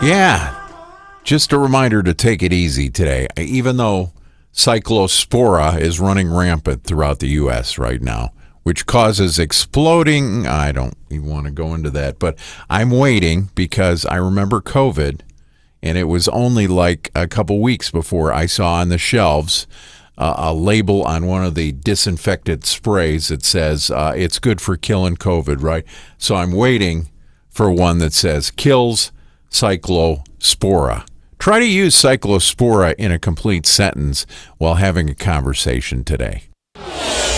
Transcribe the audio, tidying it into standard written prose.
Yeah, just a reminder to take it easy today. Even though cyclospora is running rampant throughout the U.S. right now, which causes exploding. I don't even want to go into that, but I'm waiting because I remember COVID, and it was only like a couple weeks before I saw on the shelves a label on one of the disinfected sprays that says it's good for killing COVID, right? So I'm waiting for one that says kills cyclospora. Try to use cyclospora in a complete sentence while having a conversation today.